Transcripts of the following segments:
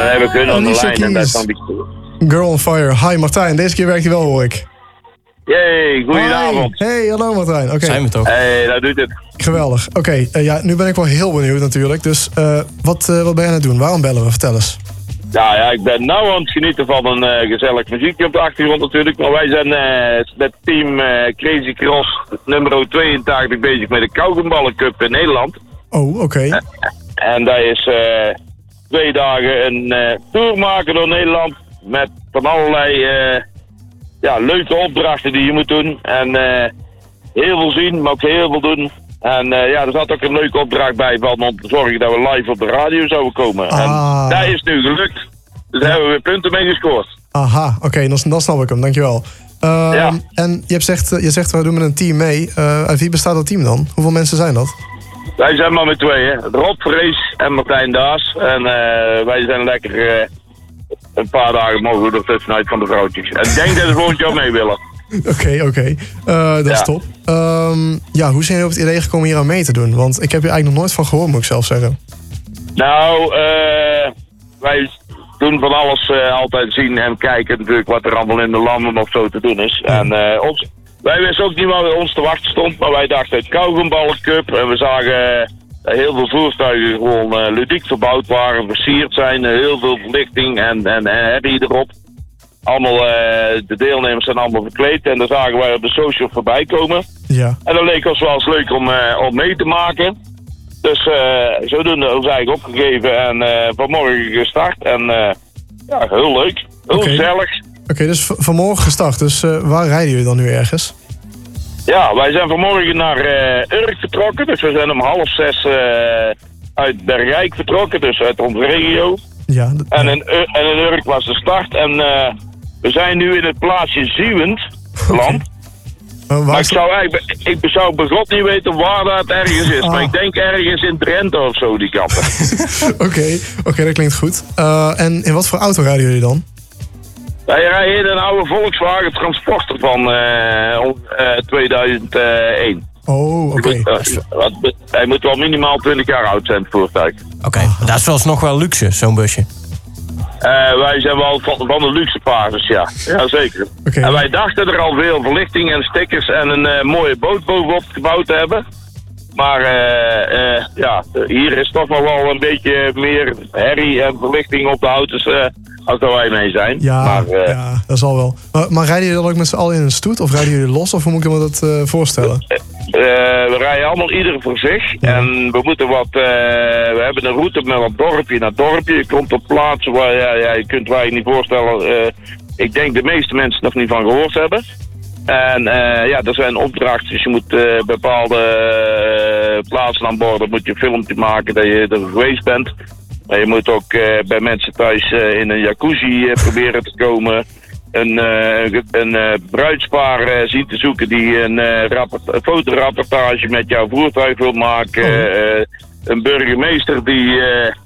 dan hebben we kunnen aan de Alicia lijn en dat is Keys. dan die... Girl on Fire. Hi Martijn, deze keer werkt hij wel, hoor ik. Yay, goedenavond. Hey, hallo Martijn. Oké. Zijn we toch? Hey, dat doet het. Geweldig. Oké, ja, nu ben ik wel heel benieuwd natuurlijk. Dus wat ben je aan het doen? Waarom bellen we? Vertel eens. Ja, ik ben nou aan het genieten van een gezellig muziekje op de achtergrond natuurlijk. Maar wij zijn met team Crazy Cross nummer 82 bezig met de Kauwgomballen Cup in Nederland. Oh, oké. En dat is 2 dagen een tour maken door Nederland met van allerlei leuke opdrachten die je moet doen. En heel veel zien, maar ook heel veel doen. En er zat ook een leuke opdracht bij van om te zorgen dat we live op de radio zouden komen. En dat is nu gelukt. Dus daar hebben we weer punten mee gescoord. Aha, oké, dan snap ik hem, dankjewel. En je zegt we doen met een team mee. Uit wie bestaat dat team dan? Hoeveel mensen zijn dat? Wij zijn maar met 2, Rob Vrees en Martijn Daas. En wij zijn lekker een paar dagen mogen we er tussenuit van de vrouwtjes. En ik denk dat ze volgend jaar mee willen. Oké. Dat is top. Hoe zijn jullie op het idee gekomen hier aan mee te doen? Want ik heb hier eigenlijk nog nooit van gehoord, moet ik zelf zeggen. Nou, wij doen van alles altijd zien en kijken natuurlijk wat er allemaal in de landen of zo te doen is. En wij wisten ook niet wat ons te wachten stond, maar wij dachten het Kauwgomballen Cup. En we zagen heel veel voertuigen gewoon ludiek verbouwd waren, versierd zijn, heel veel verlichting en herrie erop. Allemaal, de deelnemers zijn allemaal verkleed en daar zagen wij op de social voorbij komen. Ja. En dat leek ons wel eens leuk om mee te maken. Dus zodoende ons eigenlijk opgegeven en vanmorgen gestart. En heel leuk, heel gezellig. Oké, dus vanmorgen gestart. Dus waar rijden jullie dan nu ergens? Ja, wij zijn vanmorgen naar Urk vertrokken. Dus we zijn om 5:30 uit Bergijk vertrokken, dus uit onze regio. Ja. En in Urk was de start. En we zijn nu in het plaatsje Zieuwent geland. Maar ik zou bij God niet weten waar dat ergens is. Maar ik denk ergens in Drenthe of zo, die kant. Oké, dat klinkt goed. En in wat voor auto rijden jullie dan? Wij rijden in een oude Volkswagen Transporter van 2001. Oh, oké. Hij moet wel minimaal 20 jaar oud zijn, het voertuig. Oké, dat is wel nog wel luxe, zo'n busje. Wij zijn wel van de luxe paarders, ja. Ja, zeker. Okay. En wij dachten er al veel verlichting en stickers en een mooie boot bovenop gebouwd te hebben. Maar hier is toch nog wel een beetje meer herrie en verlichting op de auto's als dat wij mee zijn. Ja, dat zal wel. Maar rijden jullie dan ook met z'n allen in een stoet? Of rijden jullie los? Of hoe moet ik me dat voorstellen? We rijden allemaal ieder voor zich. Ja. En we moeten we hebben een route met wat dorpje naar dorpje. Je komt op plaatsen waar je kunt waar je niet voorstellen. Ik denk de meeste mensen nog niet van gehoord hebben. En er zijn opdrachten. Dus je moet bepaalde plaatsen aan boord. Dan moet je een filmpje maken dat je er geweest bent. Maar je moet ook bij mensen thuis in een jacuzzi proberen te komen. Een bruidspaar zien te zoeken die een fotorapportage met jouw voertuig wil maken. Een burgemeester die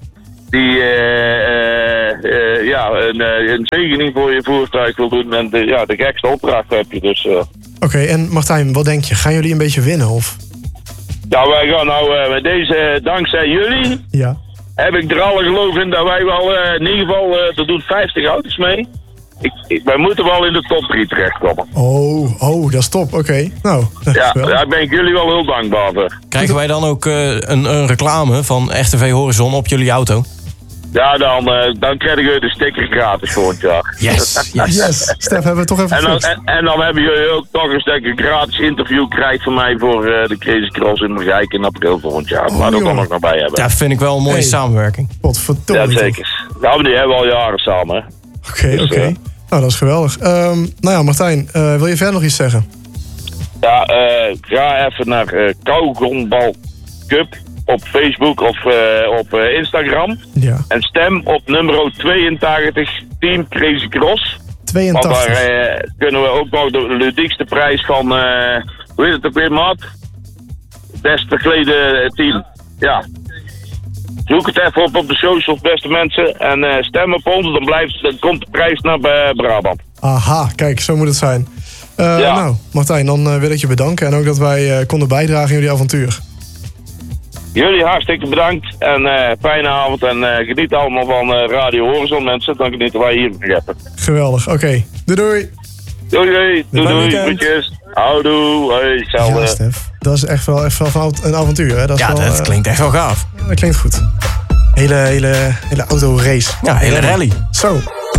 een zegening voor je voertuig wil doen. En de gekste opdracht heb je dus. Oké, en Martijn, wat denk je? Gaan jullie een beetje winnen? Of? Ja, wij gaan nou met deze, dankzij jullie, heb ik er alle geloof in dat wij wel in ieder geval, er doen 50 auto's mee. Wij moeten wel in de top 3 terechtkomen. Oh, dat is top. Oké. Nou, daar ben ik jullie wel heel dankbaar voor. Krijgen wij dan ook een reclame van RTV Horizon op jullie auto? Ja, dan krijgen we de sticker gratis volgend jaar. Yes. Stef, hebben we toch even gefixt. En dan hebben jullie ook toch eens dat ik een gratis interview krijg van mij voor de Crazy Cross in Bergijk in april volgend jaar. Maar dat kan nog bij hebben. Dat vind ik wel een mooie samenwerking. Potverdorie. Ja, zeker. Nou, die hebben we al jaren samen. Oké. Nou, dat is geweldig. Martijn, wil je verder nog iets zeggen? Ja, ga even naar Kauwgombal Cup op Facebook of op Instagram. Ja. En stem op nummer 82, Team Crazy Cross. 82. Want daar kunnen we ook nog de ludiekste prijs van, hoe heet het ook weer, maat? Best verklede team. Ja. Zoek het even op de socials, beste mensen. En stem op ons, dan komt de prijs naar Brabant. Aha, kijk, zo moet het zijn. Nou, Martijn, dan wil ik je bedanken. En ook dat wij konden bijdragen in jullie avontuur. Jullie hartstikke bedankt. En fijne avond. En geniet allemaal van Radio Horizon, mensen. Dan genieten wij hier van Geppen. Geweldig, oké. Doei. Doei. Groetjes. Houdoe. Hoi, hetzelfde. Ja, Stef. Dat is echt wel een avontuur, hè? Dat is dat klinkt echt wel gaaf. Dat klinkt goed. Hele autorace. Ja, hele rally. Zo.